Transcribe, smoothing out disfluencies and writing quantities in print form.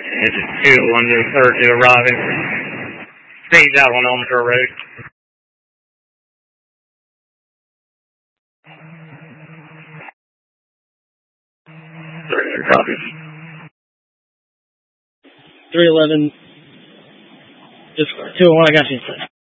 This is 2-1-32 arriving. Speeds out on Elmshire Road. Copy. 311. Just 201, I got you.